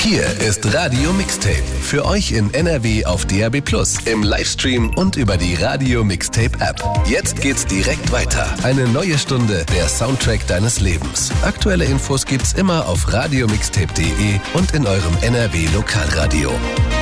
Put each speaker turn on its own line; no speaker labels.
Hier ist Radio Mixtape. Für euch in NRW auf DAB+, im Livestream und über die Radio Mixtape App. Jetzt geht's direkt weiter. Eine neue Stunde, der Soundtrack deines Lebens. Aktuelle Infos gibt's immer auf radiomixtape.de und in eurem NRW Lokalradio.